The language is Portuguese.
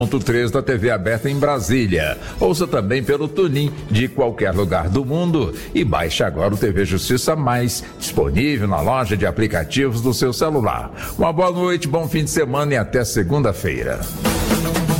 3 da TV aberta em Brasília. Ouça também pelo TuneIn de qualquer lugar do mundo e baixe agora o TV Justiça Mais, disponível na loja de aplicativos do seu celular. Uma boa noite, bom fim de semana e até segunda-feira.